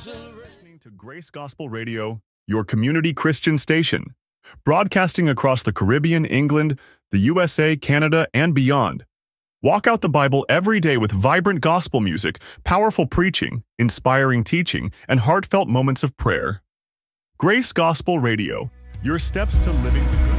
Listening to Grace Gospel Radio, your community Christian station, broadcasting across the Caribbean, England, the USA, Canada, and beyond. Walk out the Bible every day with vibrant gospel music, powerful preaching, inspiring teaching, and heartfelt moments of prayer. Grace Gospel Radio, your steps to living the good